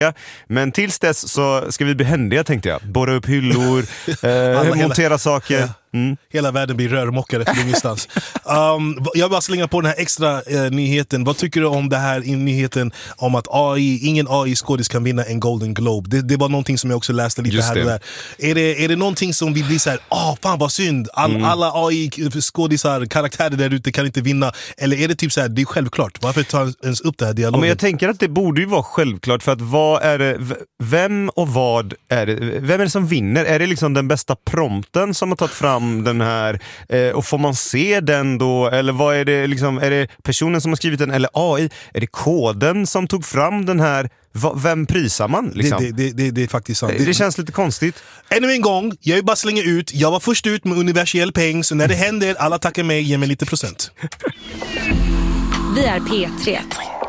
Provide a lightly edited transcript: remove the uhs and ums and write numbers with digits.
Men tills dess så ska vi bli händiga, tänkte jag. Borra upp hyllor, montera saker. Ja. Hela världen blir rörmokare från ingenstans. Jag vill bara slänga på den här extra nyheten. Vad tycker du om det här nyheten om att ingen AI-skådis kan vinna en Golden Globe? Det var någonting som jag också läste lite här och där. Är det någonting som vi blir så här, fan vad synd, alla AI-skådisar, karaktärer där ute kan inte vinna? Eller är det typ så här, det är självklart? Varför tar ens upp det här dialogen? Men jag tänker att det borde ju vara självklart, för att vad är det, vem och vad är det, vem är det som vinner? Är det liksom den bästa prompten som har tagit fram den här, och får man se den då, eller vad är det liksom, är det personen som har skrivit den eller AI, är det koden som tog fram den här, vem prisar man liksom? Det är faktiskt sant. Det känns lite konstigt. Ännu en gång, jag vill bara slänga ut, jag var först ut med universell peng, så när det händer, alla tackar mig, ge mig lite procent. Vi är P3.